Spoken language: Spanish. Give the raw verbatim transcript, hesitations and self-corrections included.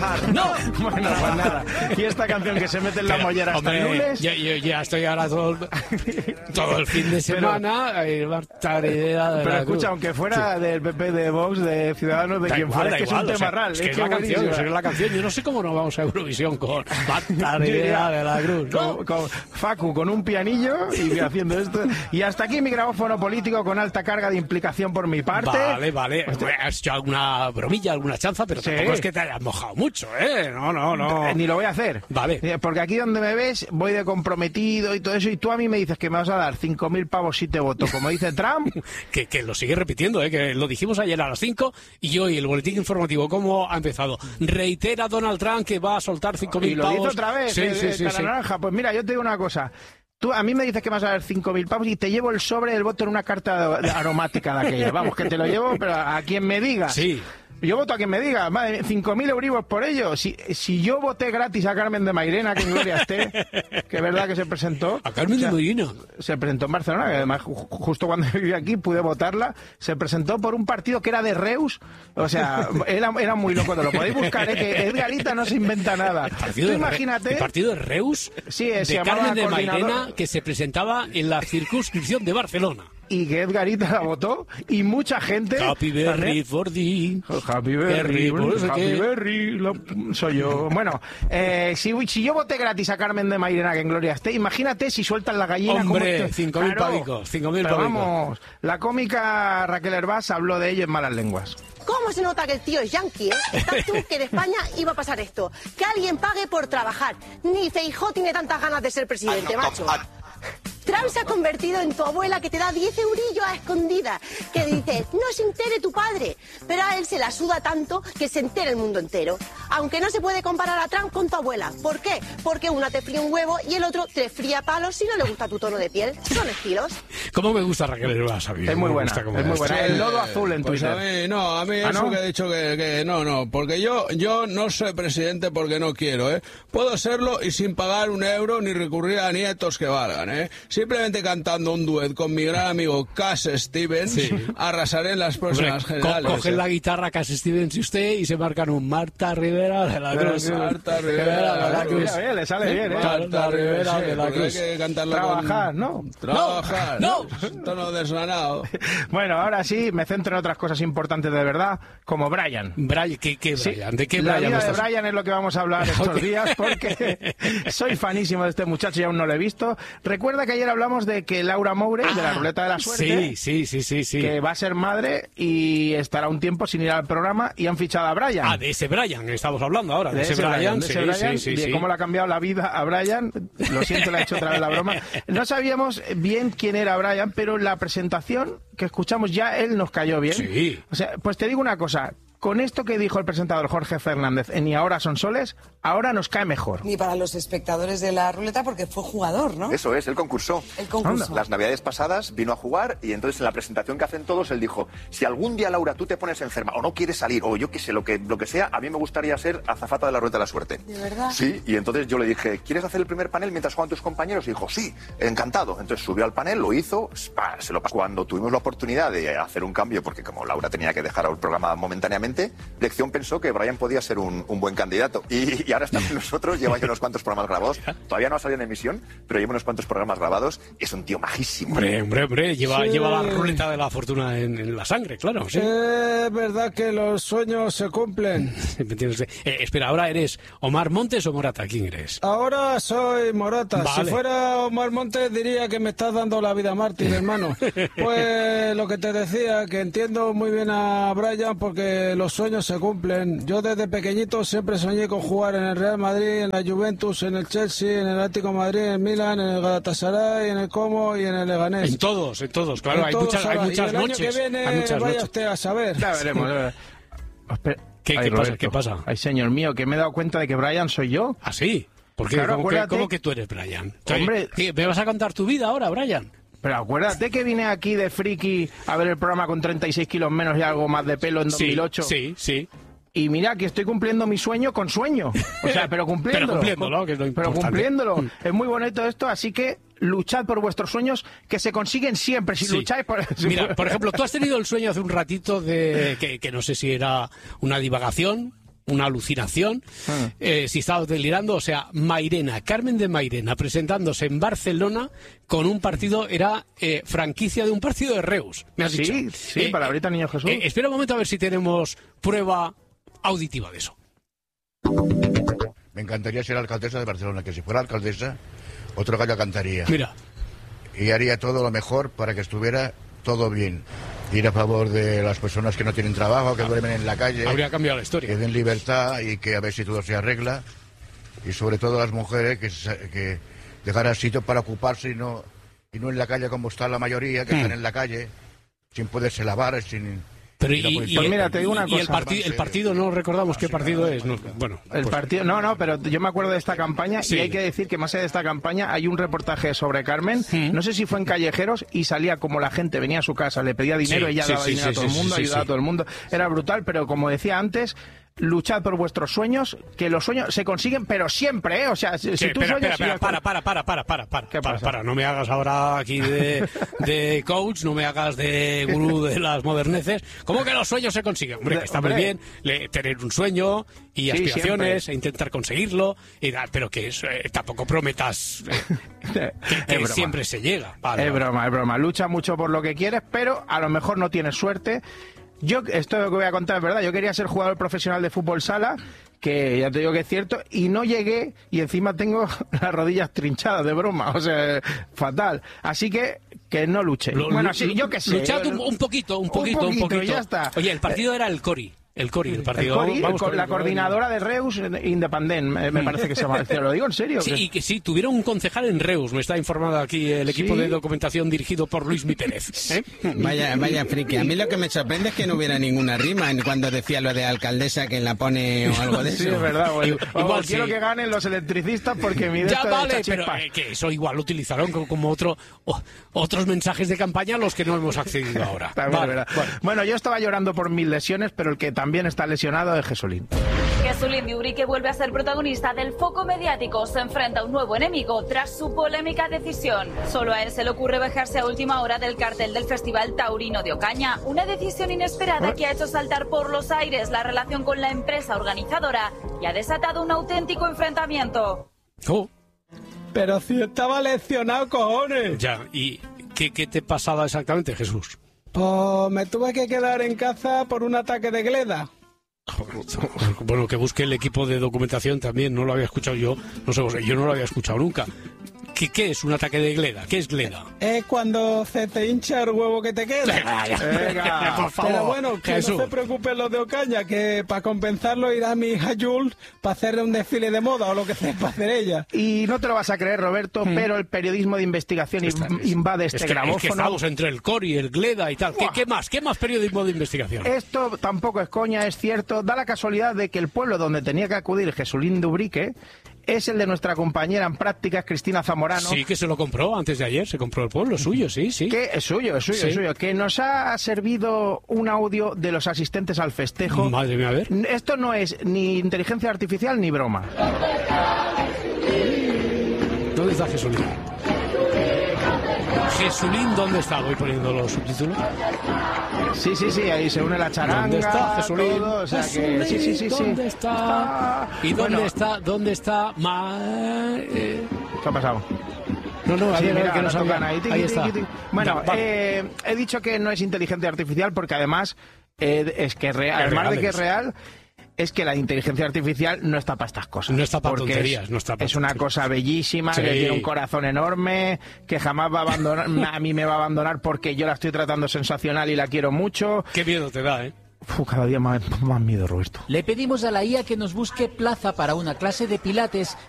No, bueno, pues nada. Y esta canción que se mete en la mollera hasta el lunes. Yo, yo ya estoy ahora todo, todo el fin de semana. Pero, eh, pero escucha, aunque fuera sí. del P P, de Vox, de Ciudadanos, de da quien igual, fuera, es que igual, es un tema o sea, real. Es que es, es la canción, es la canción. Yo no sé cómo no vamos a Eurovisión con Tararea de la Cruz. ¿No? Con, con Facu con un pianillo y haciendo esto. Y hasta aquí mi grabófono político con alta carga de implicación por mi parte. Vale, vale. Has hecho alguna bromilla, alguna chanza, pero sí. tampoco es que te hayas mojado mucho, ¿eh? No, no, no. Ni lo voy a hacer. Vale. Porque aquí donde me ves voy de comprometido y todo eso, y tú a mí me dices que me vas a dar cinco mil pavos si te voto, como dice Trump. que, que lo sigue repitiendo, ¿eh? Que lo dijimos ayer a las cinco y hoy el boletín informativo, ¿cómo ha empezado? Reitera Donald Trump que va a soltar cinco mil pavos. Y lo dice otra vez, sí, eh, sí, eh, sí, cara sí. naranja. Pues mira, yo te digo una cosa. Tú a mí me dices que me vas a dar cinco mil pavos y te llevo el sobre del voto en una carta aromática de aquella. Vamos, que te lo llevo, pero a quien me diga. Sí. Yo voto a quien me diga, madre, cinco mil euribos por ello. Si, si yo voté gratis a Carmen de Mairena, que en gloria esté, que es verdad que se presentó. A Carmen o sea, de Mairena. Se presentó en Barcelona, que además ju justo cuando vivía aquí pude votarla. Se presentó por un partido que era de Reus. O sea, era, era muy loco. Te lo podéis buscar, ¿eh? Que Edgarita no se inventa nada. El partido, Tú de, imagínate, el partido de Reus, sí, de Carmen de Mairena, que se presentaba en la circunscripción de Barcelona. Y que Edgarita la votó y mucha gente. Happy Berry for thee. Happy Berry, bueno, Happy Berry, lo, soy yo. Bueno, eh, si, si yo voté gratis a Carmen de Mairena, que en gloria esté, imagínate si sueltan la gallina. Hombre, cinco mil claro, pavicos, cinco mil pavicos. Vamos, la cómica Raquel Hervás habló de ello en Malas Lenguas. ¿Cómo se nota que el tío es yanqui, eh? Estás tú que en España iba a pasar esto. Que alguien pague por trabajar. Ni Feijóo tiene tantas ganas de ser presidente, ah, no, macho. No, ah. Trump se ha convertido en tu abuela que te da diez eurillos a escondidas, que dices, no se entere tu padre, pero a él se la suda tanto que se entere el mundo entero. Aunque no se puede comparar a Trump con tu abuela. ¿Por qué? Porque una te fría un huevo y el otro te fría palos si no le gusta tu tono de piel. Son estilos. ¿Cómo me gusta Raquel Hervás? Es muy buena, es muy buena. El lodo azul en pues Twitter. A mí, no, a mí ¿Ah, eso no? que he dicho que, que no, no, porque yo, yo no soy presidente porque no quiero, ¿eh? Puedo serlo y sin pagar un euro ni recurrir a nietos que valgan, ¿eh? Simplemente cantando un duet con mi gran amigo Cass Stevens, sí. arrasaré en las próximas Hombre, generales. Co cogen ¿eh? la guitarra Cass Stevens y usted y se marcan un Marta Rivera de la Cruz. Marta Rivera de la Cruz. Mira, mira, le sale bien, ¿eh? Marta Rivera sí, de la Cruz. Hay que cantarlo Trabajar, con... ¿no? Trabajar, no. no. Tono desganado. Bueno, ahora sí, me centro en otras cosas importantes de verdad, como Brian. Brian, ¿qué, qué Brian? Sí, ¿De qué la Brian? vida estás... de Brian es lo que vamos a hablar estos días, porque soy fanísimo de este muchacho y aún no lo he visto. Recuerda que ayer hablamos de que Laura Moure, ah, de la ruleta de la suerte, sí, sí, sí, sí, sí, que va a ser madre y estará un tiempo sin ir al programa, y han fichado a Brian. Ah, de ese Brian, estamos hablando ahora, de, de ese, ese Brian, Brian, de sí, ese Brian, sí, sí, de sí. cómo le ha cambiado la vida a Brian. Lo siento, le he hecho otra vez la broma. No sabíamos bien quién era Brian, pero la presentación que escuchamos ya él nos cayó bien. Sí. O sea, pues te digo una cosa. Con esto que dijo el presentador Jorge Fernández en Y ahora son soles, ahora nos cae mejor. Ni para los espectadores de la ruleta, porque fue jugador, ¿no? Eso es, él concursó. El concurso. Las navidades pasadas vino a jugar y entonces en la presentación que hacen todos, él dijo, si algún día, Laura, tú te pones enferma o no quieres salir, o yo qué sé, lo que, lo que sea, a mí me gustaría ser azafata de la ruleta de la suerte. ¿De verdad? Sí, y entonces yo le dije, ¿quieres hacer el primer panel mientras juegan tus compañeros? Y dijo, sí, encantado. Entonces subió al panel, lo hizo, se lo pasó. Cuando tuvimos la oportunidad de hacer un cambio, porque como Laura tenía que dejar el programa momentáneamente, lección pensó que Brian podía ser un, un buen candidato. Y, y ahora estamos nosotros, lleva ya unos cuantos programas grabados. Todavía no ha salido en emisión, pero lleva unos cuantos programas grabados. Es un tío majísimo. Hombre, hombre, hombre, lleva, Sí. lleva la ruleta de la fortuna en, en la sangre, claro. Sí. Es verdad que los sueños se cumplen. eh, espera, ¿ahora eres Omar Montes o Morata? ¿Quién eres? Ahora soy Morata. Vale. Si fuera Omar Montes diría que me estás dando la vida mártir, hermano. Pues lo que te decía, que entiendo muy bien a Brian porque los sueños se cumplen. Yo desde pequeñito siempre soñé con jugar en el Real Madrid, en la Juventus, en el Chelsea, en el Atlético de Madrid, en el Milan, en el Galatasaray, en el Como y en el Leganés. En todos, en todos, claro, En hay, todos, muchas, hay ahora. muchas y el noches. Año que viene, hay muchas vaya noches. usted a saber. Ya veremos. ya veremos. Espera. ¿Qué, Ay, qué pasa? Roberto. ¿Qué pasa? Ay, señor mío, que me he dado cuenta de que Brian soy yo. ¿Ah, sí? ¿Por qué? Claro, ¿Cómo, que, acuérdate- ¿Cómo que tú eres Brian? Hombre. ¿Qué, ¿Me vas a contar tu vida ahora, Brian? Pero acuérdate que vine aquí de friki a ver el programa con treinta y seis kilos menos y algo más de pelo en dos mil ocho. Sí, sí. Y mira que estoy cumpliendo mi sueño con sueño. O sea, pero cumpliéndolo. Pero cumpliéndolo, que es lo Pero importante. cumpliéndolo. Es muy bonito esto, así que luchad por vuestros sueños, que se consiguen siempre si Sí. lucháis por... si Mira, por- por ejemplo, tú has tenido el sueño hace un ratito de que, que no sé si era una divagación, una alucinación, mm. eh, si estaba delirando, o sea, Mairena, Carmen de Mairena, presentándose en Barcelona con un partido, era eh, franquicia de un partido de Reus, me has sí, dicho. Sí, eh, palabrita Niño Jesús. Eh, espera un momento a ver si tenemos prueba auditiva de eso. Me encantaría ser alcaldesa de Barcelona, que si fuera alcaldesa, otro gallo cantaría. Mira. Y haría todo lo mejor para que estuviera todo bien. Ir a favor de las personas que no tienen trabajo, que duermen en la calle. Habría cambiado la historia. Que den libertad y que a ver si todo se arregla. Y sobre todo las mujeres, que, que dejaran sitio para ocuparse y no, y no en la calle como está la mayoría, que mm. están en la calle sin poderse lavar, sin... Pero y, y, pues mira, te digo una y cosa. el, parti el partido no recordamos qué partido es. No, bueno, el pues. partido, no, no, pero yo me acuerdo de esta campaña sí. Y hay que decir que más allá de esta campaña hay un reportaje sobre Carmen. ¿Mm? No sé si fue en Callejeros y salía como la gente venía a su casa, le pedía dinero, sí, ella sí, daba sí, dinero sí, a todo sí, el mundo, sí, ayudaba sí. a todo el mundo. Era brutal, pero como decía antes, luchad por vuestros sueños, que los sueños se consiguen, pero siempre, ¿eh? O sea, si, sí, si tú espera, sueñas... Espera, espera, para, para, para, para, para, ¿Qué para, para, no me hagas ahora aquí de, de coach, no me hagas de gurú de las moderneces. ¿Cómo que los sueños se consiguen? Hombre, que está muy bien le, tener un sueño y sí, aspiraciones siempre. E intentar conseguirlo, y, pero que es, eh, tampoco prometas eh, que, que siempre se llega. Vale, es vale. broma, es broma. Lucha mucho por lo que quieres, pero a lo mejor no tienes suerte. Yo, esto que voy a contar es verdad, yo quería ser jugador profesional de fútbol sala, que ya te digo que es cierto, y no llegué, y encima tengo las rodillas trinchadas de broma, o sea, fatal. Así que, que no luche. Lo, bueno, sí, yo qué sé. Luchad un, un poquito, un poquito, un poquito, un poquito. Ya está. Oye, el partido era el Cori. El Cori, el partido. El Cori, vamos con la coordinadora de Reus Independent, me, me parece que se llama. Te lo digo en serio. Sí, y que sí, tuvieron un concejal en Reus, me está informando aquí el equipo ¿Sí? de documentación dirigido por Luis Mi Pérez. ¿Eh? Vaya, vaya friki. A mí lo que me sorprende es que no hubiera ninguna rima cuando decía lo de alcaldesa que la pone o algo de eso. Sí, es verdad. Bueno. Igual quiero sí. que ganen los electricistas porque mi Ya vale, pero eh, que eso igual lo utilizaron como, como otro, oh, otros mensajes de campaña a los que no hemos accedido ahora. Vale, verdad. Bueno. bueno, yo estaba llorando por mis lesiones, pero el que también está lesionado de Jesulín. Jesulín de Ubrique vuelve a ser protagonista del foco mediático. Se enfrenta a un nuevo enemigo tras su polémica decisión. Solo a él se le ocurre bajarse a última hora del cartel del Festival Taurino de Ocaña. Una decisión inesperada ¿Eh? que ha hecho saltar por los aires la relación con la empresa organizadora y ha desatado un auténtico enfrentamiento. Oh. Pero si estaba lesionado, cojones. Ya, ¿y qué, qué te pasaba exactamente, Jesús? Pues me tuve que quedar en casa por un ataque de gleda. Bueno, que busque el equipo de documentación también, no lo había escuchado yo, no sé, yo no lo había escuchado nunca. ¿Qué, qué es un ataque de gleda? ¿Qué es gleda? Es cuando se te hincha el huevo que te queda. Venga, por favor. Pero bueno, que Jesús. No se preocupen los de Ocaña, que para compensarlo irá mi hija Jules para hacerle un desfile de moda o lo que sea para hacer ella. Y no te lo vas a creer, Roberto, hmm. pero el periodismo de investigación Esta, invade este es que, grabófono. Es que estamos entre el Cori y el gleda y tal. ¿Qué, ¿Qué más? ¿Qué más periodismo de investigación? Esto tampoco es coña, es cierto. Da la casualidad de que el pueblo donde tenía que acudir Jesulín de Ubrique es el de nuestra compañera en prácticas, Cristina Zamorano. Sí, que se lo compró antes de ayer, se compró el pueblo, suyo, sí, sí. Que es suyo, es suyo, sí. es suyo. Que nos ha servido un audio de los asistentes al festejo. Madre mía, a ver. Esto no es ni inteligencia artificial ni broma. ¿Dónde está Jesulín? Jesulín, ¿dónde está? Voy poniendo los subtítulos. Sí, sí, sí, ahí se une la charanga. ¿Dónde está Jesulín? Todo, o sea Jesulín, que, sí, sí, sí, ¿dónde sí. está? Ah, ¿Y dónde bueno. está? ¿Dónde está? Ma... Eh... ¿Qué ha pasado? No, no, sí, ahí, mira, que nos tocan ahí. Tiki, ahí tiki, está. Tiki. Bueno, ya, eh, he dicho que no es inteligencia artificial porque además eh, es que real, además de que es real, es que la inteligencia artificial no está para estas cosas. No está para tonterías. Es, no está para es una tonterías. cosa bellísima, sí. que tiene un corazón enorme, que jamás va a abandonar, a mí me va a abandonar porque yo la estoy tratando sensacional y la quiero mucho. Qué miedo te da, ¿eh? Uf, cada día más, más miedo, Roberto. Le pedimos a la I A que nos busque plaza para una clase de pilates